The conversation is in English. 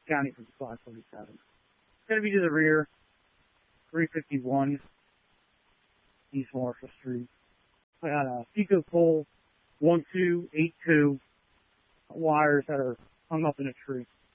County from 547. It's going to be to the rear, 351 East Marshall Street. I got a Pico pole 1282 wires that are hung up in a tree.